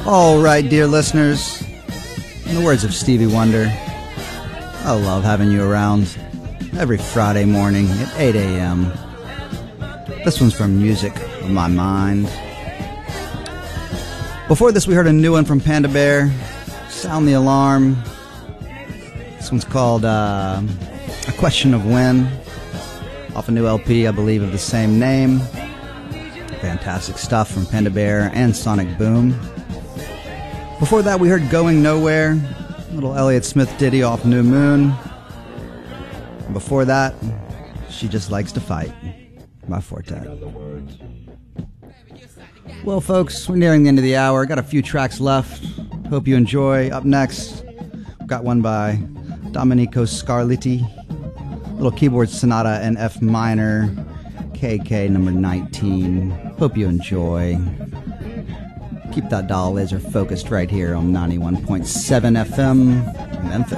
All right, dear listeners, in the words of Stevie Wonder, I love having you around every Friday morning at 8 a.m. This one's from Music of My Mind. Before this, we heard a new one from Panda Bear, Sound the Alarm. This one's called A Question of When, off a new LP, I believe, of the same name. Fantastic stuff from Panda Bear and Sonic Boom. Before that, we heard Going Nowhere, a little Elliott Smith ditty off New Moon. And before that, She Just Likes to Fight by Forte. Well, folks, we're nearing the end of the hour. Got a few tracks left. Hope you enjoy. Up next, we've got one by Domenico Scarlatti, little keyboard sonata in F minor, KK number 19. Hope you enjoy. Keep that dial laser focused right here on 91.7 FM, Memphis.